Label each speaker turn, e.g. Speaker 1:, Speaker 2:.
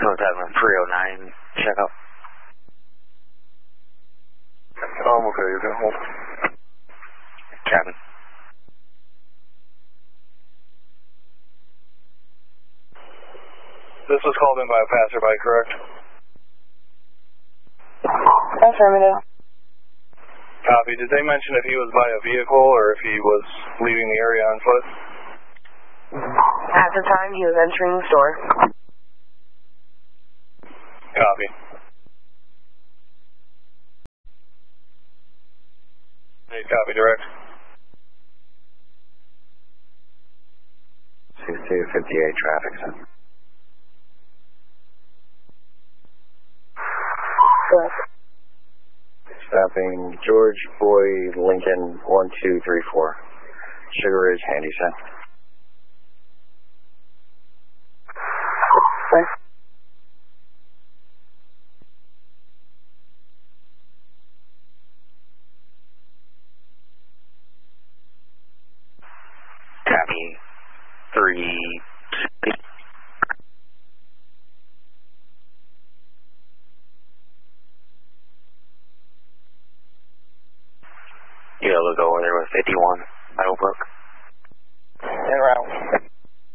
Speaker 1: Devlin 309, check out.
Speaker 2: Okay, you're gonna hold.
Speaker 1: Cabin.
Speaker 2: This was called in by a passerby, correct?
Speaker 3: Affirmative.
Speaker 2: Copy. Did they mention if he was by a vehicle or if he was leaving the area on foot?
Speaker 3: At the time, he was entering the store.
Speaker 2: Copy. Copy, direct.
Speaker 1: 6258 traffic center.
Speaker 3: Correct.
Speaker 1: Stopping George Boy Lincoln 1234. Sugar Ridge Handy Center.
Speaker 3: Correct.
Speaker 1: Copy. 3. You gotta look over there with 51, Meadowbrook.
Speaker 3: En route.